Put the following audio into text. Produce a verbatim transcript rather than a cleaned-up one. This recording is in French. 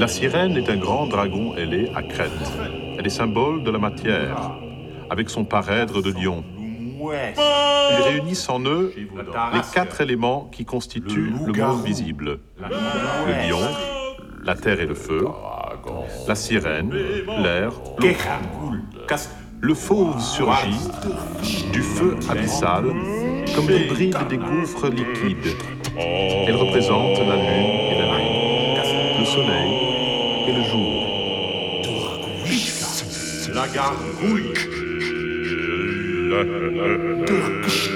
La sirène est un grand dragon ailé à crête. Elle est symbole de la matière, avec son parèdre de lion. Ils réunissent en eux les quatre éléments qui constituent le monde visible. Le lion, la terre et le feu, la sirène, l'air, l'eau. Le fauve surgit du feu abyssal comme des brides des gouffres liquides. Elle représente la lune et la nuit, le soleil et le jour. La gargouille.